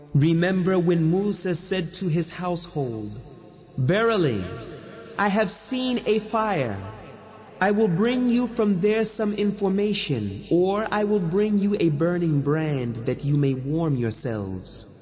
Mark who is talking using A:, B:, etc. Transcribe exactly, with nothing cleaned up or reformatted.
A: Remember when Musa said to his household, "Verily, I have seen a fire. I will bring you from there some information, or I will bring you a burning brand that you may warm yourselves."